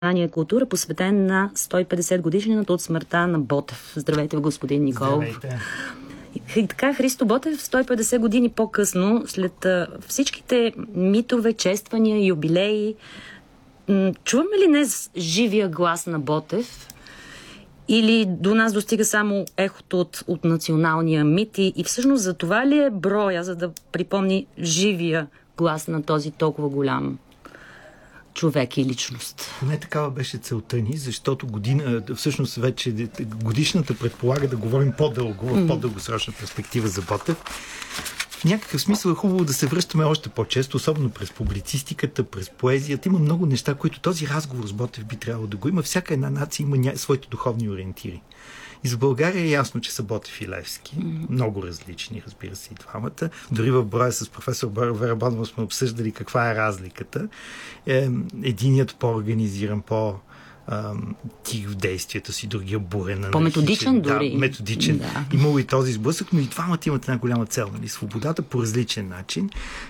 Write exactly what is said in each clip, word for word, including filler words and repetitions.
Култура, посветен на сто и петдесет годишнината от смъртта на Ботев. Здравейте, господин Николов. Здравейте. И така, Христо Ботев, сто и петдесет години по-късно, след а, всичките митове, чествания, юбилеи, м- чуваме ли днес живия глас на Ботев? Или до нас достига само ехото от, от националния мит? И, и всъщност за това ли е броя, за да припомни живия глас на този толкова голям човек и личност? Не такава беше целта ни, защото година, всъщност вече годишната предполага да говорим по-дълго, в по-дългосрочна перспектива за Ботев. В някакъв смисъл е хубаво да се връщаме още по-често, особено през публицистиката, през поезията. Има много неща, които този разговор с Ботев би трябвало да го има. Всяка една нация има ня... своите духовни ориентири. И за България е ясно, че са Ботев и Левски. Mm-hmm. Много различни, разбира се, и двамата. Дори в броя с професор Вера Бонова сме обсъждали каква е разликата. Е, единият по-организиран, по- тих в действията си, другия бурен. По-методичен дори. Да, методичен. Да. Имало и този сблъсък, но и двамата имат една голяма цел. Нали? Свободата по различен начин.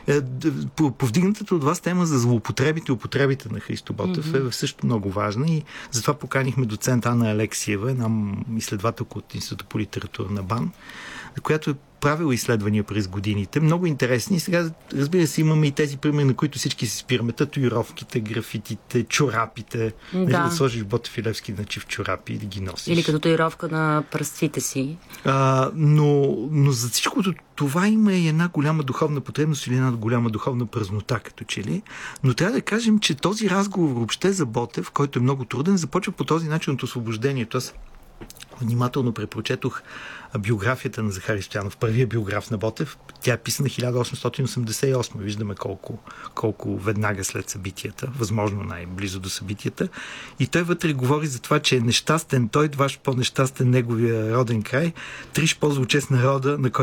Повдигнатата от вас тема за злоупотребите и употребите на Христо Ботев mm-hmm. е също много важна и затова поканихме доцент Анна Алексиева, една изследователка от Института по литература на БАН, която е правила изследвания през годините. Много интересни. Сега, разбира се, имаме и тези примери, на които всички се спираме. Татуировките, графитите, чорапите. Да. да сложиш Ботев и Левски значи в чорапи и да ги носиш. Или като татуировка на пръстците си. А, но, но за всичкото това има и една голяма духовна потребност или една голяма духовна празнота, като че ли. Но трябва да кажем, че този разговор въобще за Ботев, който е много труден, започва по този начин от освобождението. Аз внимателно препрочетох биографията на Захари Стоянов, първия биограф на Ботев. Тя е писана хиляда осемстотин осемдесет и осма. Виждаме колко, колко веднага след събитията, възможно най-близо до събитията. И той вътре говори за това, че е нещастен той, ваш по-нещастен неговия роден край, триш по-злочест народа, на